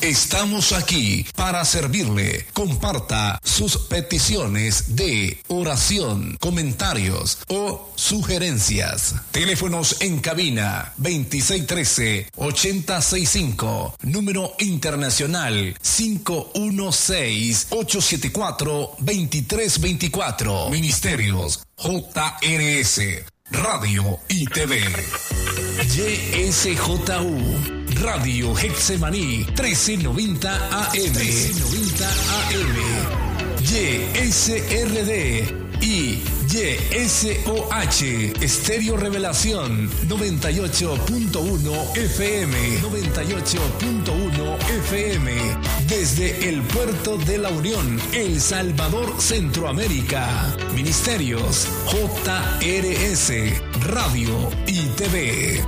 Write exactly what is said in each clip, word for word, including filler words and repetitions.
Estamos aquí para servirle. Comparta sus peticiones de oración, comentarios o sugerencias. Teléfonos en cabina veintiséis trece, ochenta sesenta y cinco. Número internacional cinco uno seis, ocho siete cuatro, dos tres dos cuatro. Ministerios J R S, Radio y T V. Y S J U. Radio Hexemaní trece noventa A M. trece noventa A M. Y S R D y Y S O H. Estéreo Revelación noventa y ocho punto uno F M. noventa y ocho punto uno F M. Desde el Puerto de la Unión, El Salvador, Centroamérica. Ministerios J R S, Radio y T V.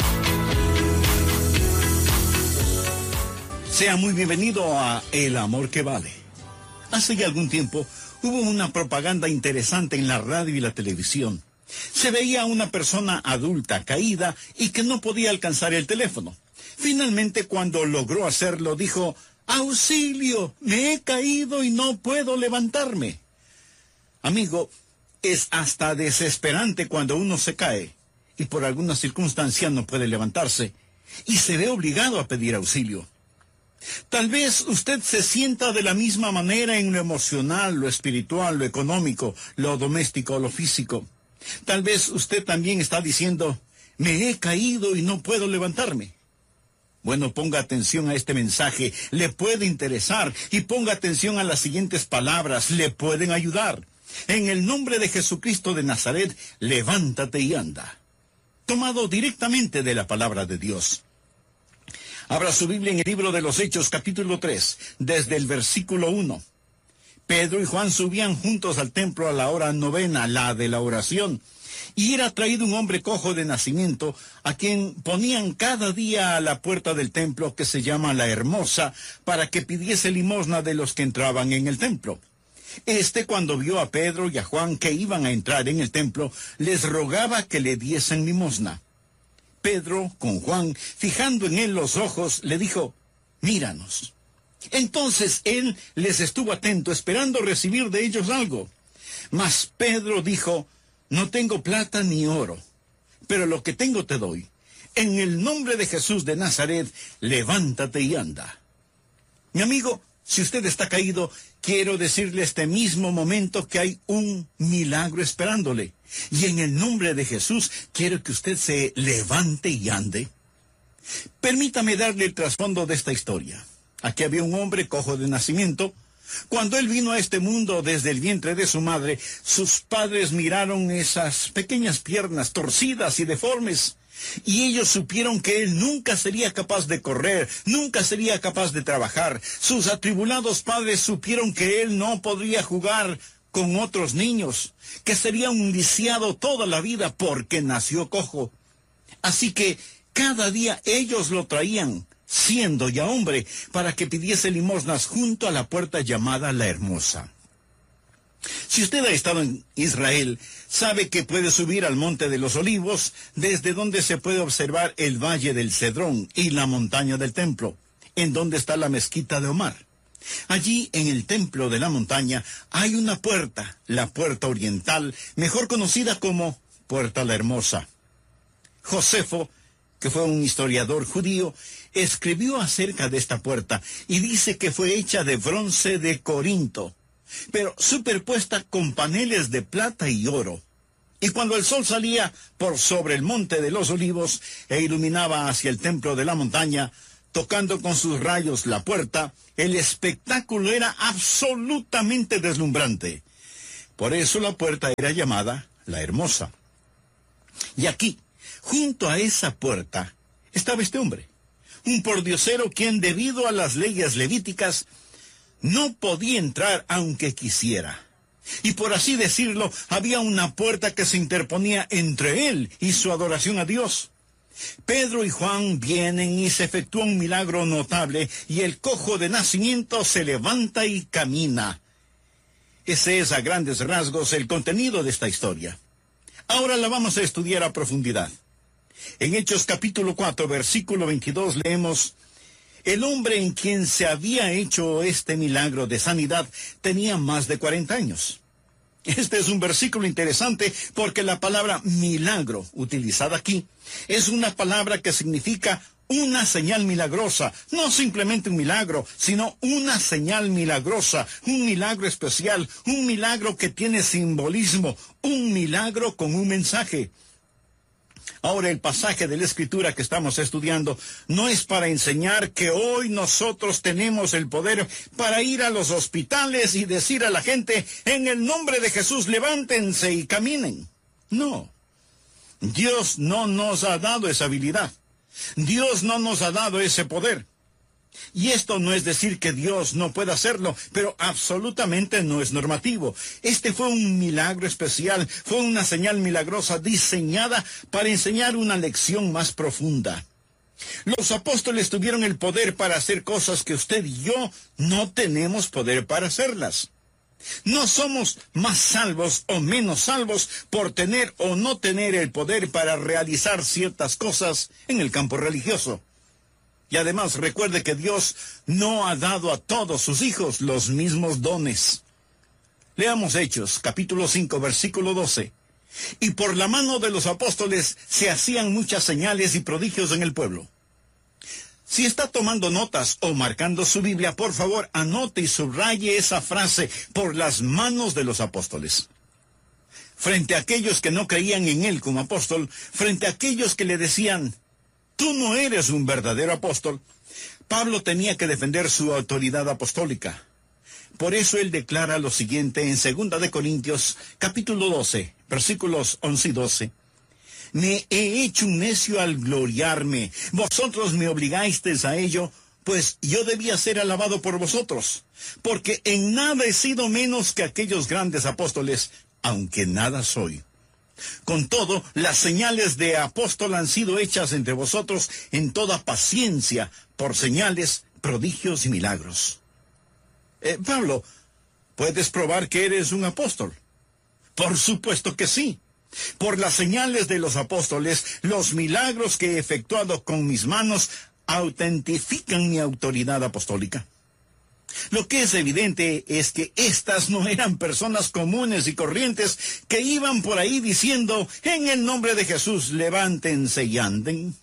Sea muy bienvenido a El Amor que Vale. Hace ya algún tiempo hubo una propaganda interesante en la radio y la televisión. Se veía a una persona adulta caída y que no podía alcanzar el teléfono. Finalmente, cuando logró hacerlo, dijo: ¡Auxilio! ¡Me he caído y no puedo levantarme! Amigo, es hasta desesperante cuando uno se cae y por alguna circunstancia no puede levantarse y se ve obligado a pedir auxilio. Tal vez usted se sienta de la misma manera en lo emocional, lo espiritual, lo económico, lo doméstico, lo físico. Tal vez usted también está diciendo: me he caído y no puedo levantarme. Bueno, ponga atención a este mensaje, le puede interesar, y ponga atención a las siguientes palabras, le pueden ayudar. En el nombre de Jesucristo de Nazaret, levántate y anda. Tomado directamente de la palabra de Dios. Abra su Biblia en el libro de los Hechos, capítulo tres, desde el versículo uno. Pedro y Juan subían juntos al templo a la hora novena, la de la oración, y era traído un hombre cojo de nacimiento, a quien ponían cada día a la puerta del templo, que se llama La Hermosa, para que pidiese limosna de los que entraban en el templo. Este, cuando vio a Pedro y a Juan que iban a entrar en el templo, les rogaba que le diesen limosna. Pedro, con Juan, fijando en él los ojos, le dijo: míranos. Entonces él les estuvo atento, esperando recibir de ellos algo. Mas Pedro dijo: no tengo plata ni oro, pero lo que tengo te doy. En el nombre de Jesús de Nazaret, levántate y anda. Mi amigo, si usted está caído, quiero decirle este mismo momento que hay un milagro esperándole. Y en el nombre de Jesús, quiero que usted se levante y ande. Permítame darle el trasfondo de esta historia. Aquí había un hombre cojo de nacimiento. Cuando él vino a este mundo desde el vientre de su madre, sus padres miraron esas pequeñas piernas torcidas y deformes, y ellos supieron que él nunca sería capaz de correr, nunca sería capaz de trabajar. Sus atribulados padres supieron que él no podría jugar con otros niños, que sería un lisiado toda la vida porque nació cojo. Así que cada día ellos lo traían, siendo ya hombre, para que pidiese limosnas junto a la puerta llamada La Hermosa. Si usted ha estado en Israel, sabe que puede subir al Monte de los Olivos, desde donde se puede observar el Valle del Cedrón y la montaña del Templo, en donde está la mezquita de Omar. Allí, en el templo de la montaña, hay una puerta, la puerta oriental, mejor conocida como Puerta la Hermosa. Josefo, que fue un historiador judío, escribió acerca de esta puerta y dice que fue hecha de bronce de Corinto, pero superpuesta con paneles de plata y oro. Y cuando el sol salía por sobre el Monte de los Olivos e iluminaba hacia el templo de la montaña, tocando con sus rayos la puerta, el espectáculo era absolutamente deslumbrante. Por eso la puerta era llamada La Hermosa. Y aquí, junto a esa puerta, estaba este hombre, un pordiosero quien, debido a las leyes levíticas, no podía entrar aunque quisiera. Y por así decirlo, había una puerta que se interponía entre él y su adoración a Dios. Pedro y Juan vienen y se efectúa un milagro notable, y el cojo de nacimiento se levanta y camina. Ese es a grandes rasgos el contenido de esta historia. Ahora la vamos a estudiar a profundidad. En Hechos capítulo cuatro, versículo veintidós leemos: El hombre en quien se había hecho este milagro de sanidad tenía más de cuarenta años. Este es un versículo interesante porque la palabra milagro utilizada aquí es una palabra que significa una señal milagrosa, no simplemente un milagro, sino una señal milagrosa, un milagro especial, un milagro que tiene simbolismo, un milagro con un mensaje. Ahora, el pasaje de la Escritura que estamos estudiando no es para enseñar que hoy nosotros tenemos el poder para ir a los hospitales y decir a la gente, en el nombre de Jesús, levántense y caminen. No, Dios no nos ha dado esa habilidad. Dios no nos ha dado ese poder. Y esto no es decir que Dios no pueda hacerlo, pero absolutamente no es normativo. Este fue un milagro especial, fue una señal milagrosa diseñada para enseñar una lección más profunda. Los apóstoles tuvieron el poder para hacer cosas que usted y yo no tenemos poder para hacerlas. No somos más salvos o menos salvos por tener o no tener el poder para realizar ciertas cosas en el campo religioso. Y además recuerde que Dios no ha dado a todos sus hijos los mismos dones. Leamos Hechos, capítulo cinco, versículo doce. Y por la mano de los apóstoles se hacían muchas señales y prodigios en el pueblo. Si está tomando notas o marcando su Biblia, por favor, anote y subraye esa frase, por las manos de los apóstoles. Frente a aquellos que no creían en él como apóstol, frente a aquellos que le decían, tú no eres un verdadero apóstol, Pablo tenía que defender su autoridad apostólica. Por eso él declara lo siguiente en segunda de Corintios, capítulo doce, versículos once y doce. Me he hecho un necio al gloriarme. Vosotros me obligasteis a ello, pues yo debía ser alabado por vosotros. Porque en nada he sido menos que aquellos grandes apóstoles, aunque nada soy. Con todo, las señales de apóstol han sido hechas entre vosotros en toda paciencia, por señales, prodigios y milagros. Eh, Pablo, ¿puedes probar que eres un apóstol? Por supuesto que sí. Por las señales de los apóstoles, los milagros que he efectuado con mis manos autentifican mi autoridad apostólica. Lo que es evidente es que estas no eran personas comunes y corrientes que iban por ahí diciendo, en el nombre de Jesús, levántense y anden.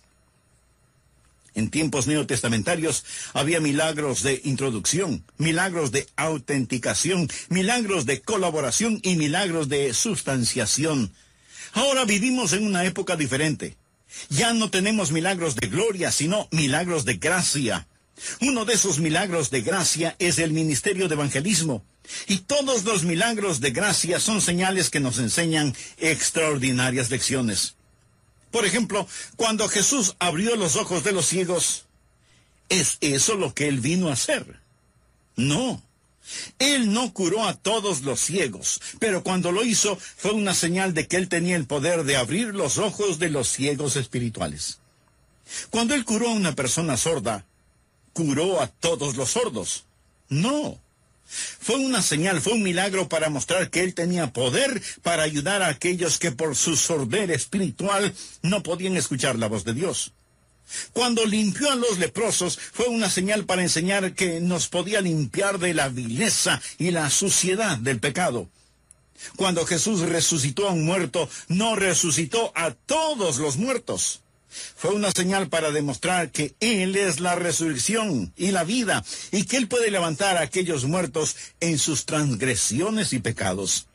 En tiempos neotestamentarios había milagros de introducción, milagros de autenticación, milagros de colaboración y milagros de sustanciación. Ahora vivimos en una época diferente. Ya no tenemos milagros de gloria, sino milagros de gracia. Uno de esos milagros de gracia es el ministerio de evangelismo. Y todos los milagros de gracia son señales que nos enseñan extraordinarias lecciones. Por ejemplo, cuando Jesús abrió los ojos de los ciegos, ¿es eso lo que él vino a hacer? No. Él no curó a todos los ciegos, pero cuando lo hizo fue una señal de que él tenía el poder de abrir los ojos de los ciegos espirituales. Cuando él curó a una persona sorda, ¿curó a todos los sordos? No. Fue una señal, fue un milagro para mostrar que él tenía poder para ayudar a aquellos que por su sordera espiritual no podían escuchar la voz de Dios. Cuando limpió a los leprosos, fue una señal para enseñar que nos podía limpiar de la vileza y la suciedad del pecado. Cuando Jesús resucitó a un muerto, no resucitó a todos los muertos. Fue una señal para demostrar que Él es la resurrección y la vida, y que Él puede levantar a aquellos muertos en sus transgresiones y pecados.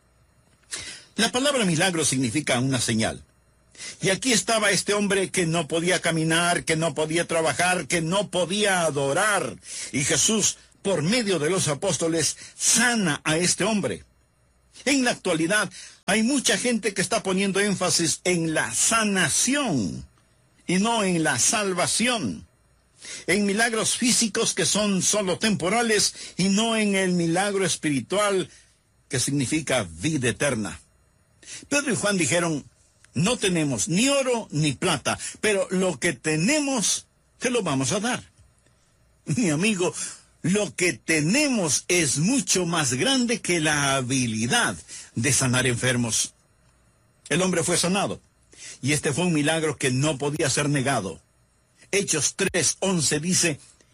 La palabra milagro significa una señal. Y aquí estaba este hombre que no podía caminar, que no podía trabajar, que no podía adorar. Y Jesús, por medio de los apóstoles, sana a este hombre. En la actualidad, hay mucha gente que está poniendo énfasis en la sanación y no en la salvación. En milagros físicos que son solo temporales y no en el milagro espiritual que significa vida eterna. Pedro y Juan dijeron, no tenemos ni oro ni plata, pero lo que tenemos te lo vamos a dar. Mi amigo, lo que tenemos es mucho más grande que la habilidad de sanar enfermos. El hombre fue sanado, y este fue un milagro que no podía ser negado. Hechos tres once dice,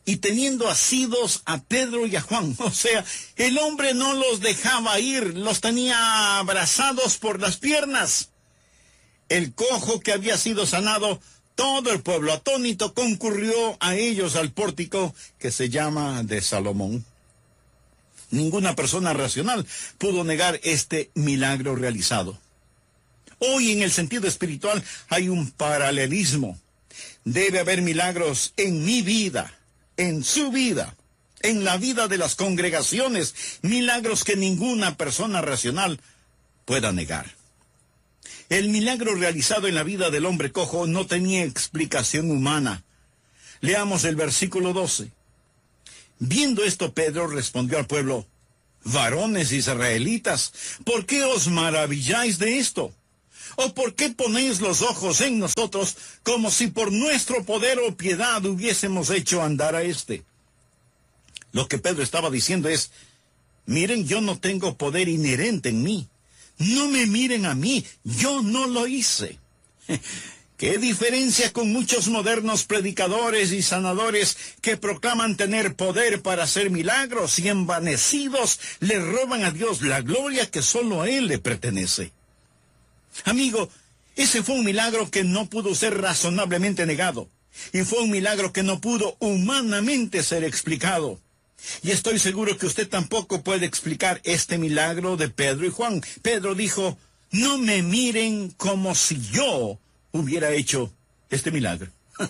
y teniendo asidos a Pedro y a Juan. O sea, el hombre no los dejaba ir, los tenía abrazados por las piernas. El cojo que había sido sanado, todo el pueblo atónito concurrió a ellos al pórtico que se llama de Salomón. Ninguna persona racional pudo negar este milagro realizado. Hoy en el sentido espiritual hay un paralelismo. Debe haber milagros en mi vida, en su vida, en la vida de las congregaciones, milagros que ninguna persona racional pueda negar. El milagro realizado en la vida del hombre cojo no tenía explicación humana. Leamos el versículo doce. Viendo esto, Pedro respondió al pueblo: varones israelitas, ¿por qué os maravilláis de esto? ¿O por qué ponéis los ojos en nosotros como si por nuestro poder o piedad hubiésemos hecho andar a éste? Lo que Pedro estaba diciendo es: miren, yo no tengo poder inherente en mí. No me miren a mí, yo no lo hice. ¿Qué diferencia con muchos modernos predicadores y sanadores que proclaman tener poder para hacer milagros y envanecidos le roban a Dios la gloria que solo a Él le pertenece? Amigo, ese fue un milagro que no pudo ser razonablemente negado, y fue un milagro que no pudo humanamente ser explicado. Y estoy seguro que usted tampoco puede explicar este milagro de Pedro y Juan. Pedro dijo: no me miren como si yo hubiera hecho este milagro.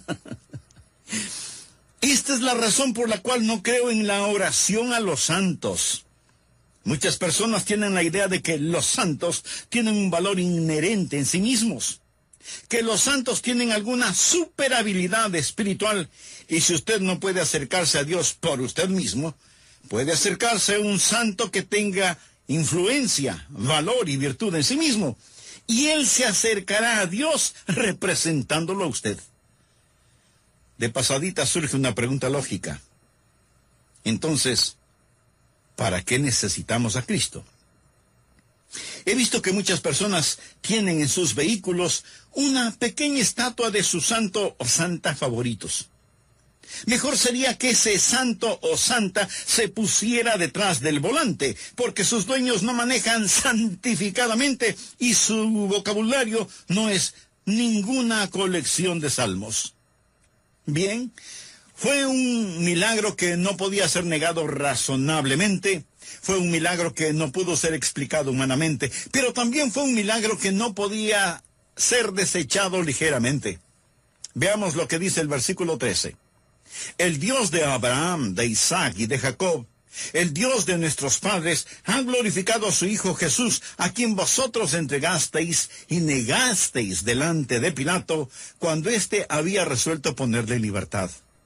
Esta es la razón por la cual no creo en la oración a los santos. Muchas personas tienen la idea de que los santos tienen un valor inherente en sí mismos, que los santos tienen alguna super habilidad espiritual, y si usted no puede acercarse a Dios por usted mismo, puede acercarse a un santo que tenga influencia, valor y virtud en sí mismo, y él se acercará a Dios representándolo a usted. De pasadita surge una pregunta lógica. Entonces, ¿para qué necesitamos a Cristo? He visto que muchas personas tienen en sus vehículos una pequeña estatua de su santo o santa favoritos. Mejor sería que ese santo o santa se pusiera detrás del volante, porque sus dueños no manejan santificadamente y su vocabulario no es ninguna colección de salmos. Bien, fue un milagro que no podía ser negado razonablemente. Fue un milagro que no pudo ser explicado humanamente, pero también fue un milagro que no podía ser desechado ligeramente. Veamos lo que dice el versículo trece. El Dios de Abraham, de Isaac y de Jacob, el Dios de nuestros padres, ha glorificado a su Hijo Jesús, a quien vosotros entregasteis y negasteis delante de Pilato, cuando éste había resuelto ponerle en libertad.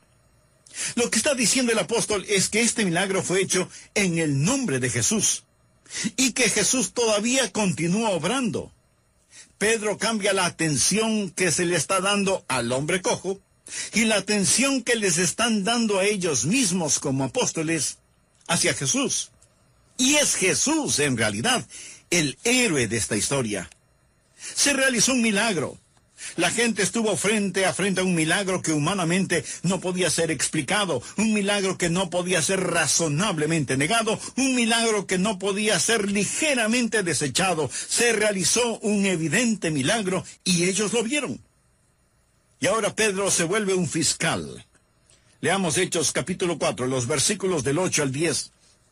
Lo que está diciendo el apóstol es que este milagro fue hecho en el nombre de Jesús, y que Jesús todavía continúa obrando. Pedro cambia la atención que se le está dando al hombre cojo, y la atención que les están dando a ellos mismos como apóstoles hacia Jesús. Y es Jesús, en realidad, el héroe de esta historia. Se realizó un milagro. La gente estuvo frente a frente a un milagro que humanamente no podía ser explicado, un milagro que no podía ser razonablemente negado, un milagro que no podía ser ligeramente desechado. Se realizó un evidente milagro y ellos lo vieron. Y ahora Pedro se vuelve un fiscal. Leamos Hechos capítulo cuatro, los versículos del ocho al diez.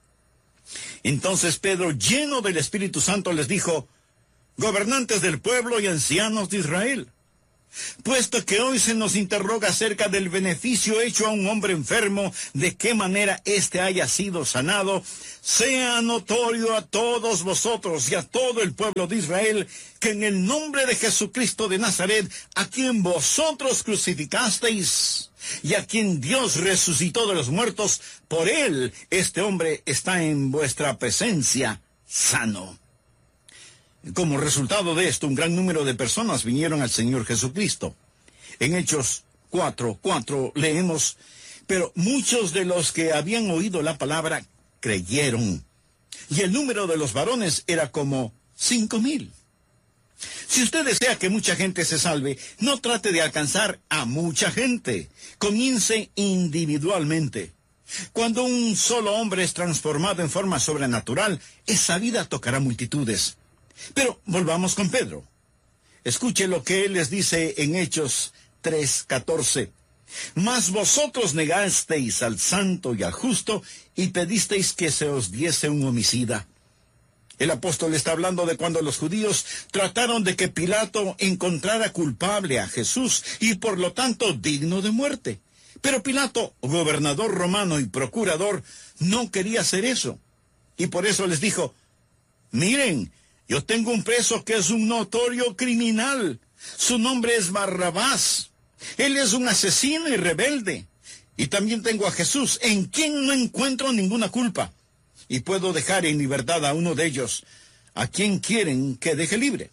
Entonces Pedro, lleno del Espíritu Santo, les dijo: gobernantes del pueblo y ancianos de Israel, puesto que hoy se nos interroga acerca del beneficio hecho a un hombre enfermo, de qué manera éste haya sido sanado, sea notorio a todos vosotros y a todo el pueblo de Israel, que en el nombre de Jesucristo de Nazaret, a quien vosotros crucificasteis, y a quien Dios resucitó de los muertos, por él este hombre está en vuestra presencia sano. Como resultado de esto, un gran número de personas vinieron al Señor Jesucristo. En Hechos cuatro cuatro leemos: pero muchos de los que habían oído la palabra creyeron, y el número de los varones era como cinco mil. Si usted desea que mucha gente se salve, no trate de alcanzar a mucha gente. Comience individualmente. Cuando un solo hombre es transformado en forma sobrenatural, esa vida tocará multitudes. Pero volvamos con Pedro. Escuche lo que él les dice en Hechos tres catorce. Mas vosotros negasteis al santo y al justo y pedisteis que se os diese un homicida. El apóstol está hablando de cuando los judíos trataron de que Pilato encontrara culpable a Jesús y por lo tanto digno de muerte. Pero Pilato, gobernador romano y procurador, no quería hacer eso. Y por eso les dijo, miren, yo tengo un preso que es un notorio criminal. Su nombre es Barrabás. Él es un asesino y rebelde. Y también tengo a Jesús, en quien no encuentro ninguna culpa. Y puedo dejar en libertad a uno de ellos, a quien quieren que deje libre.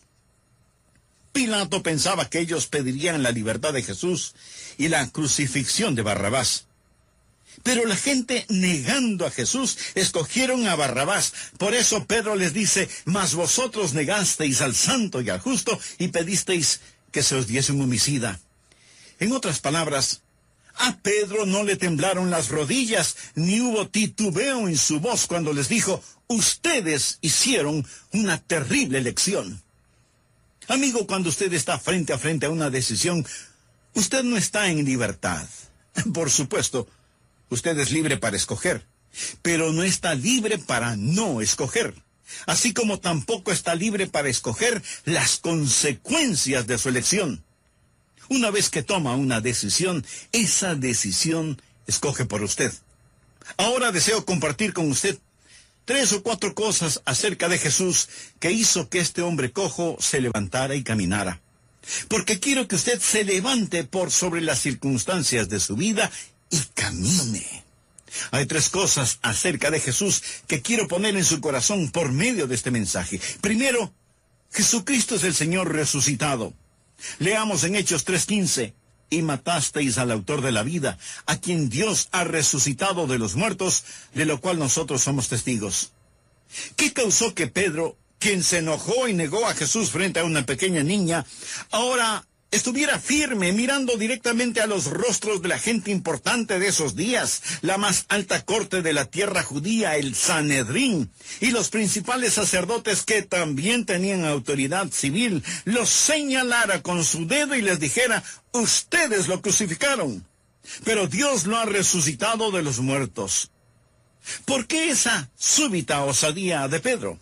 Pilato pensaba que ellos pedirían la libertad de Jesús y la crucifixión de Barrabás. Pero la gente, negando a Jesús, escogieron a Barrabás. Por eso Pedro les dice, mas vosotros negasteis al santo y al justo y pedisteis que se os diese un homicida. En otras palabras, a Pedro no le temblaron las rodillas, ni hubo titubeo en su voz cuando les dijo, ustedes hicieron una terrible elección. Amigo, cuando usted está frente a frente a una decisión, usted no está en libertad. Por supuesto, usted es libre para escoger, pero no está libre para no escoger. Así como tampoco está libre para escoger las consecuencias de su elección. Una vez que toma una decisión, esa decisión escoge por usted. Ahora deseo compartir con usted tres o cuatro cosas acerca de Jesús que hizo que este hombre cojo se levantara y caminara. Porque quiero que usted se levante por sobre las circunstancias de su vida y camine. Hay tres cosas acerca de Jesús que quiero poner en su corazón por medio de este mensaje. Primero, Jesucristo es el Señor resucitado. Leamos en Hechos tres quince. Y matasteis al autor de la vida, a quien Dios ha resucitado de los muertos, de lo cual nosotros somos testigos. ¿Qué causó que Pedro, quien se enojó y negó a Jesús frente a una pequeña niña, ahora estuviera firme, mirando directamente a los rostros de la gente importante de esos días, la más alta corte de la tierra judía, el Sanedrín, y los principales sacerdotes que también tenían autoridad civil, los señalara con su dedo y les dijera, ustedes lo crucificaron, pero Dios lo ha resucitado de los muertos? ¿Por qué esa súbita osadía de Pedro?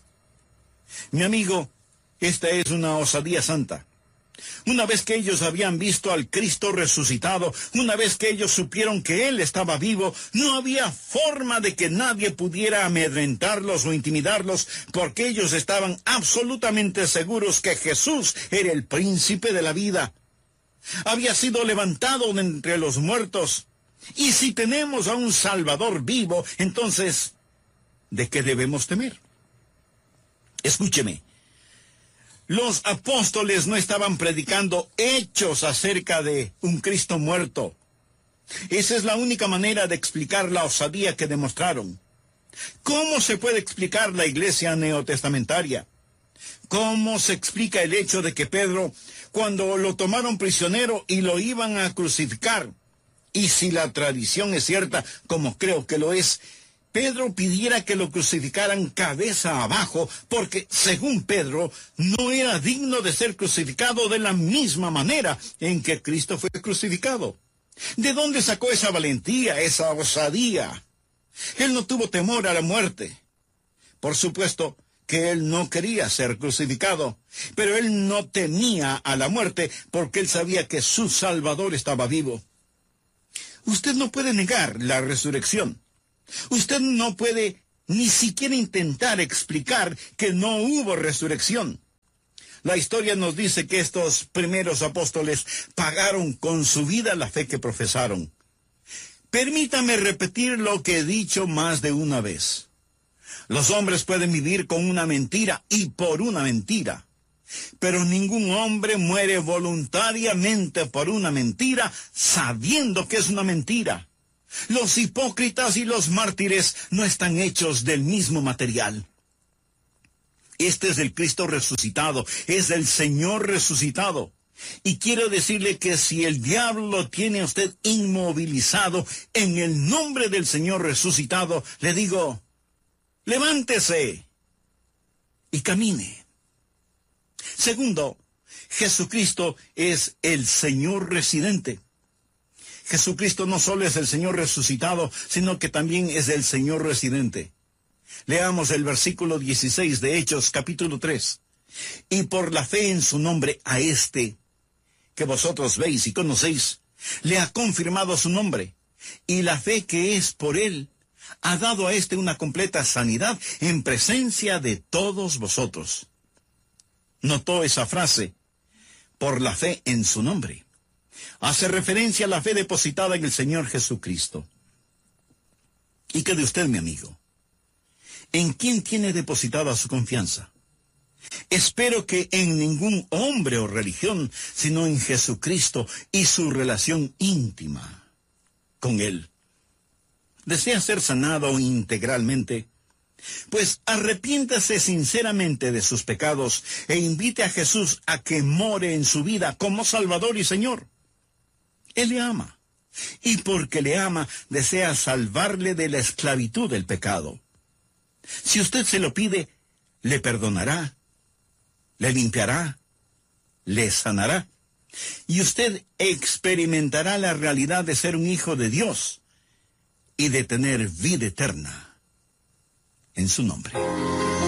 Mi amigo, esta es una osadía santa. Una vez que ellos habían visto al Cristo resucitado, una vez que ellos supieron que Él estaba vivo, no había forma de que nadie pudiera amedrentarlos o intimidarlos, porque ellos estaban absolutamente seguros que Jesús era el príncipe de la vida. Había sido levantado de entre los muertos. Y si tenemos a un Salvador vivo, entonces, ¿de qué debemos temer? Escúcheme. Los apóstoles no estaban predicando hechos acerca de un Cristo muerto. Esa es la única manera de explicar la osadía que demostraron. ¿Cómo se puede explicar la iglesia neotestamentaria? ¿Cómo se explica el hecho de que Pedro, cuando lo tomaron prisionero y lo iban a crucificar, y si la tradición es cierta, como creo que lo es, Pedro pidiera que lo crucificaran cabeza abajo, porque, según Pedro, no era digno de ser crucificado de la misma manera en que Cristo fue crucificado? ¿De dónde sacó esa valentía, esa osadía? Él no tuvo temor a la muerte. Por supuesto que él no quería ser crucificado, pero él no temía a la muerte porque él sabía que su Salvador estaba vivo. Usted no puede negar la resurrección. Usted no puede ni siquiera intentar explicar que no hubo resurrección. La historia nos dice que estos primeros apóstoles pagaron con su vida la fe que profesaron. Permítame repetir lo que he dicho más de una vez. Los hombres pueden vivir con una mentira y por una mentira, pero ningún hombre muere voluntariamente por una mentira sabiendo que es una mentira. Los hipócritas y los mártires no están hechos del mismo material. Este es el Cristo resucitado, es el Señor resucitado. Y quiero decirle que si el diablo lo tiene a usted inmovilizado, en el nombre del Señor resucitado, le digo, levántese y camine. Segundo, Jesucristo es el Señor residente. Jesucristo no solo es el Señor resucitado, sino que también es el Señor residente. Leamos el versículo dieciséis de Hechos, capítulo tres. Y por la fe en su nombre a este, que vosotros veis y conocéis, le ha confirmado su nombre, y la fe que es por él ha dado a este una completa sanidad en presencia de todos vosotros. ¿Notó esa frase? Por la fe en su nombre. Hace referencia a la fe depositada en el Señor Jesucristo. ¿Y qué de usted, mi amigo? ¿En quién tiene depositada su confianza? Espero que en ningún hombre o religión, sino en Jesucristo y su relación íntima con Él. ¿Desea ser sanado integralmente? Pues arrepiéntase sinceramente de sus pecados e invite a Jesús a que more en su vida como Salvador y Señor. Él le ama, y porque le ama, desea salvarle de la esclavitud del pecado. Si usted se lo pide, le perdonará, le limpiará, le sanará, y usted experimentará la realidad de ser un hijo de Dios y de tener vida eterna en su nombre.